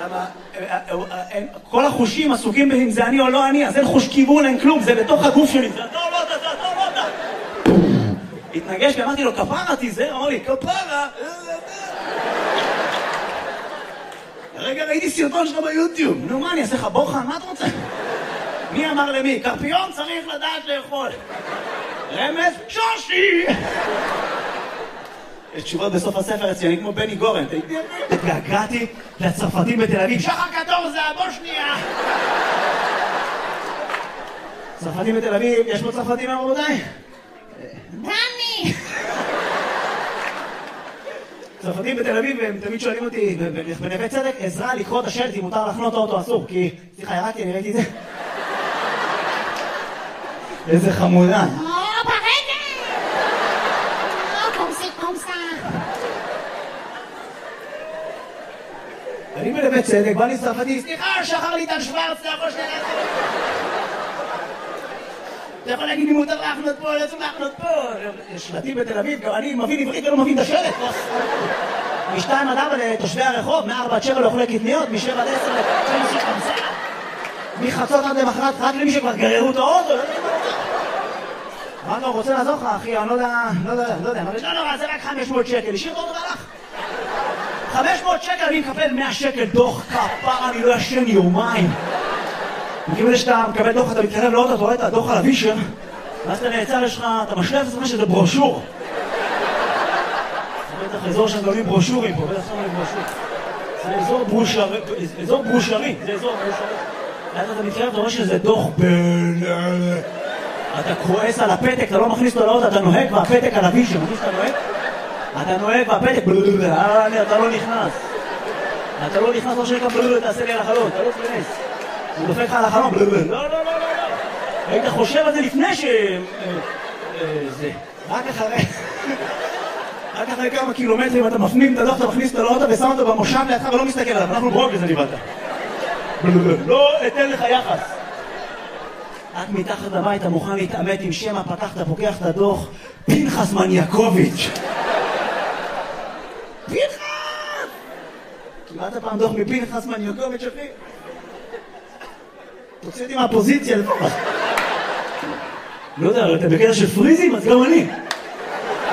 למה? כל החושים עסוקים באם זה אני או לא אני, אז אין חוש כיוון, אין כלום, זה בתוך הגוף שלי, זה אתה או לא אתה, זה אתה או לא אתה. התנגש ואמרתי לו, כפרה תיזהר, אמר לי, כפרה, רגע ראיתי סרטון שלך ביוטיוב, נו מה אני אעשה לך בוחן, מה אתה רוצה? מי אמר למי? קרפיון צריך לדעת לאכול. רמז, שושי! יש תשובות בסוף הספר אצלי, אני כמו בני גורן. התגעגעתי לצרפתים בתל אביב. שחר קטור זה הבושניה! צרפתים בתל אביב, יש פה צרפתים רבותיי? דני! צרפתים בתל אביב, הם תמיד שואלים אותי בנווה צדק, עזרה לקרוא את השלט אם מותר לחנות האוטו אסור, כי... סליחה, ירדתי, אני ראיתי את זה. איזה חמודה. אני בנווה צדק, בא לי צרפתי, סליחה, שחר ליטל שוורץ, אתה יכול שנייה לעשות. אתה יכול להגיד לי מותר לחנות פה, לא צריך לחנות פה. יש שלטים בתל אביב, גם אני מבין עברית ולא מבין את השלט. מ-2 עד 4 לתושבי הרחוב, מ-4 עד 7 לאוכלי קטניות, מ-7 עד 10 לתושבי חמסה. מחצות עד למחרת, רק למי שכבר גררו את האוטו. אמרנו, רוצה לעזור לך, אחי, אני לא יודע, לא נורא, זה רק 500 שקל, השאיר את האוטו והלך. 500 שקל, אני מקבל 100 שקל דוח כפר, אני לא ישן יומיים. מכיוון שאתה מקבל דוח, אתה מתקרב לאוטו, אתה רואה את הדוח על הווישר, ואז אתה נעצר, יש לך, אתה משלב את עצמך שזה ברושור. זה בטח אזור שהם גולים ברושורים פה, בטח שמים ברושור. זה אזור ברושרי, זה אזור ברושרי. ואז אתה מתקרב, אתה רואה שזה דוח אתה כועס על הפתק, אתה לא מכניס אותו לאוטו, אתה נוהג והפתק על הווישר, מכניס שאתה נוהג? אתה נוהג והפתק, אתה לא נכנס. אתה לא נכנס, לא שנקרא תעשה לי על החלום, אתה לא תכנס. הוא דופק לך על החלום, לא. היית חושב על זה לפני זה. רק אחרי כמה קילומטרים אתה מפנים את הדוח, אתה מכניס אותו לאוטו ושם אותו במושב לידך ולא מסתכל עליו, אנחנו ברוק לזה נבלת. לא אתן לך יחס. רק מתחת לבית אתה מוכן להתאמת עם שמה, פתחת, פוקח את הדוח, פנחס מניאקוביץ'. פנחס! קיבלת פעם דוח מפנחס מניאקוביץ', אחי? תוציא אותי מהפוזיציה לפחות. לא יודע, אתה בקטע של פריזים, אז גם אני.